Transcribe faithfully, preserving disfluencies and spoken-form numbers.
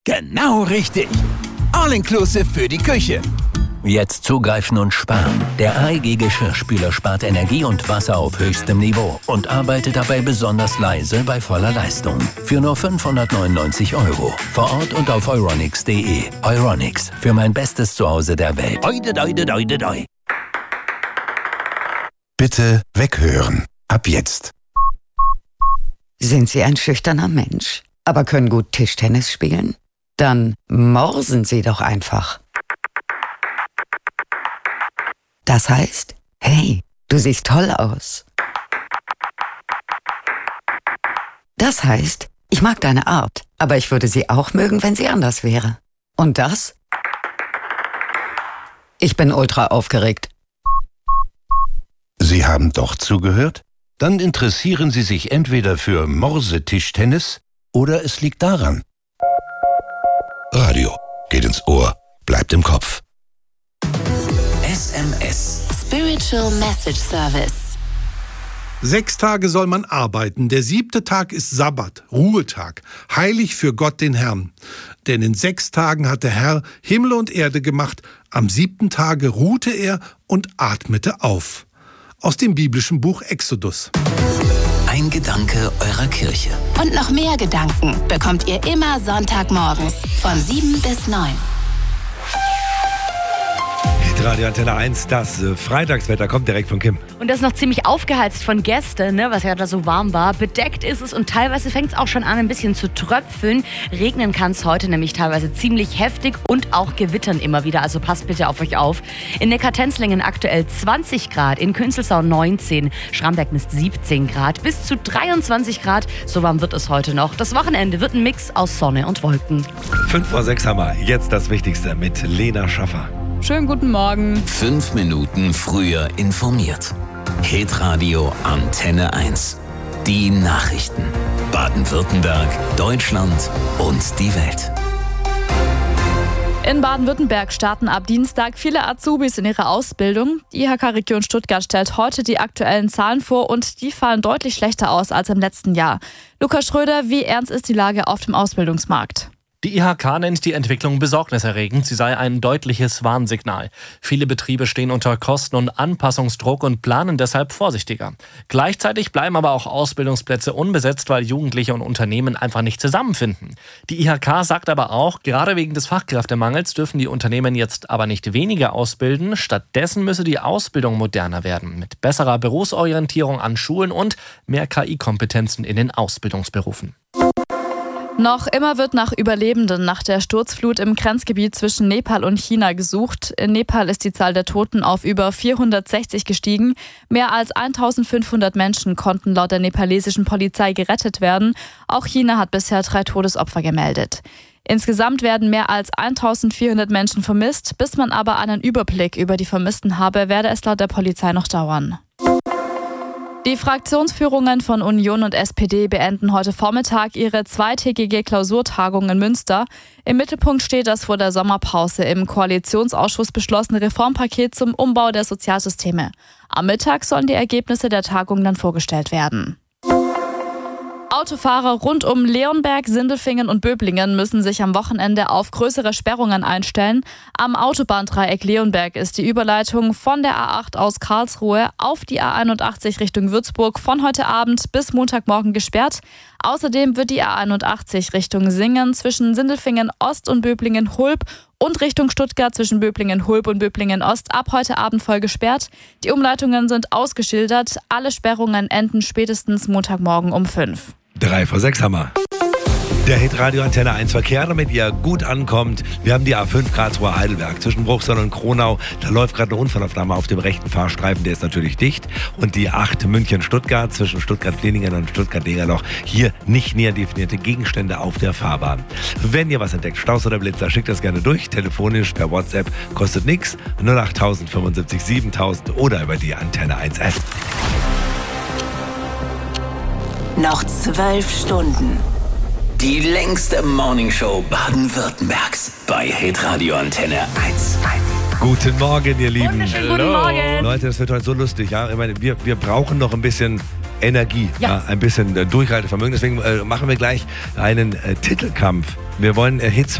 Genau richtig. All-inclusive für die Küche. Jetzt zugreifen und sparen. Der A E G Geschirrspüler spart Energie und Wasser auf höchstem Niveau und arbeitet dabei besonders leise bei voller Leistung. Für nur fünfhundertneunundneunzig Euro. Vor Ort und auf euronics punkt de. Euronics, für mein bestes Zuhause der Welt. Oide, oide, oide, oide. Bitte weghören. Ab jetzt. Sind Sie ein schüchterner Mensch, aber können gut Tischtennis spielen? Dann morsen Sie doch einfach. Das heißt, hey, du siehst toll aus. Das heißt, ich mag deine Art, aber ich würde sie auch mögen, wenn sie anders wäre. Und das? Ich bin ultra aufgeregt. Sie haben doch zugehört? Dann interessieren Sie sich entweder für Morsetischtennis oder es liegt daran. Radio geht ins Ohr, bleibt im Kopf. S M S. Spiritual Message Service. Sechs Tage soll man arbeiten. Der siebte Tag ist Sabbat, Ruhetag, heilig für Gott den Herrn. Denn in sechs Tagen hat der Herr Himmel und Erde gemacht. Am siebten Tage ruhte er und atmete auf. Aus dem biblischen Buch Exodus. Ein Gedanke eurer Kirche. Und noch mehr Gedanken bekommt ihr immer Sonntagmorgens von sieben bis neun. Radio Antenne eins, das äh, Freitagswetter kommt direkt von Kim. Und das ist noch ziemlich aufgeheizt von gestern, ne, was ja da so warm war. Bedeckt ist es und teilweise fängt es auch schon an, ein bisschen zu tröpfeln. Regnen kann es heute nämlich teilweise ziemlich heftig und auch gewittern immer wieder. Also passt bitte auf euch auf. In Neckartenzlingen aktuell zwanzig Grad, in Künzelsau neunzehn, Schramberg misst siebzehn Grad, bis zu dreiundzwanzig Grad. So warm wird es heute noch. Das Wochenende wird ein Mix aus Sonne und Wolken. fünf vor sechs haben wir. Jetzt das Wichtigste mit Lena Schaffer. Schönen guten Morgen. Fünf Minuten früher informiert. Hitradio Antenne eins. Die Nachrichten. Baden-Württemberg, Deutschland und die Welt. In Baden-Württemberg starten ab Dienstag viele Azubis in ihre Ausbildung. Die I H K-Region Stuttgart stellt heute die aktuellen Zahlen vor und die fallen deutlich schlechter aus als im letzten Jahr. Lukas Schröder, wie ernst ist die Lage auf dem Ausbildungsmarkt? Die I H K nennt die Entwicklung besorgniserregend. Sie sei ein deutliches Warnsignal. Viele Betriebe stehen unter Kosten- und Anpassungsdruck und planen deshalb vorsichtiger. Gleichzeitig bleiben aber auch Ausbildungsplätze unbesetzt, weil Jugendliche und Unternehmen einfach nicht zusammenfinden. Die I H K sagt aber auch, gerade wegen des Fachkräftemangels dürfen die Unternehmen jetzt aber nicht weniger ausbilden. Stattdessen müsse die Ausbildung moderner werden, mit besserer Berufsorientierung an Schulen und mehr K I-Kompetenzen in den Ausbildungsberufen. Noch immer wird nach Überlebenden nach der Sturzflut im Grenzgebiet zwischen Nepal und China gesucht. In Nepal ist die Zahl der Toten auf über vierhundertsechzig gestiegen. Mehr als eintausendfünfhundert Menschen konnten laut der nepalesischen Polizei gerettet werden. Auch China hat bisher drei Todesopfer gemeldet. Insgesamt werden mehr als eintausendvierhundert Menschen vermisst. Bis man aber einen Überblick über die Vermissten habe, werde es laut der Polizei noch dauern. Die Fraktionsführungen von Union und S P D beenden heute Vormittag ihre zweitägige Klausurtagung in Münster. Im Mittelpunkt steht das vor der Sommerpause im Koalitionsausschuss beschlossene Reformpaket zum Umbau der Sozialsysteme. Am Mittag sollen die Ergebnisse der Tagung dann vorgestellt werden. Autofahrer rund um Leonberg, Sindelfingen und Böblingen müssen sich am Wochenende auf größere Sperrungen einstellen. Am Autobahndreieck Leonberg ist die Überleitung von der A acht aus Karlsruhe auf die A einundachtzig Richtung Würzburg von heute Abend bis Montagmorgen gesperrt. Außerdem wird die A einundachtzig Richtung Singen zwischen Sindelfingen Ost und Böblingen Hulb und Richtung Stuttgart zwischen Böblingen Hulb und Böblingen Ost ab heute Abend voll gesperrt. Die Umleitungen sind ausgeschildert. Alle Sperrungen enden spätestens Montagmorgen um fünf. Drei vor sechs haben wir. Der Hitradio Antenne eins Verkehr, damit ihr gut ankommt. Wir haben die A fünf Karlsruhe Heidelberg zwischen Bruchsal und Kronau. Da läuft gerade eine Unfallaufnahme auf dem rechten Fahrstreifen, der ist natürlich dicht. Und die acht München-Stuttgart zwischen Stuttgart-Fleningen und Stuttgart-Degerloch. Hier nicht näher definierte Gegenstände auf der Fahrbahn. Wenn ihr was entdeckt, Staus oder Blitzer, schickt das gerne durch. Telefonisch per WhatsApp, kostet nichts. null acht null null fünfundsiebzig siebentausend oder über die Antenne eins App. Noch zwölf Stunden. Die längste Morningshow Baden-Württembergs bei Hitradio Antenne eins. Guten Morgen, ihr Lieben. Wunderschönen guten Morgen. Leute, das wird heute so lustig. Ja? Ich meine, wir, wir brauchen noch ein bisschen Energie, ja. Ja, ein bisschen äh, Durchhaltevermögen. Deswegen äh, machen wir gleich einen äh, Titelkampf. Wir wollen äh, Hits